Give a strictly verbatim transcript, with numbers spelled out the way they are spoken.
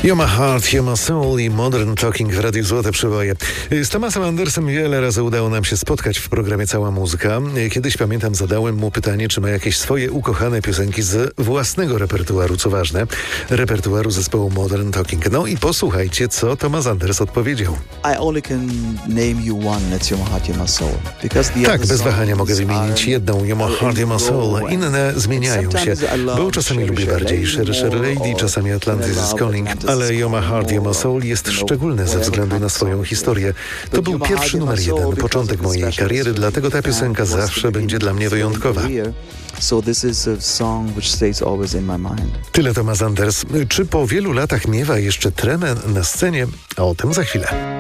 You're My Heart, You're My Soul i Modern Talking w Radiu Złote Przeboje. Z Tomasem Andersem wiele razy udało nam się spotkać w programie Cała Muzyka. Kiedyś, pamiętam, zadałem mu pytanie, czy ma jakieś swoje ukochane piosenki z własnego repertuaru, co ważne, repertuaru zespołu Modern Talking. No i posłuchajcie, co Tomas Anders odpowiedział. I only can name you one, that's You're My Heart, You're My Soul. Because the Tak, bez wahania mogę wymienić jedną, You're My Heart, You're My Soul. Inne zmieniają się, bo czasami lubię bardziej Sher Sher Lady, czasami Atlantis is Calling, ale You're My Heart, You're My Soul jest szczególny ze względu na swoją historię. To był pierwszy numer jeden, początek mojej kariery, dlatego ta piosenka zawsze będzie dla mnie wyjątkowa. So this is a song which stays always in my mind. Tyle Tomas Anders. Czy po wielu latach miewa jeszcze tremę na scenie? A o tym za chwilę.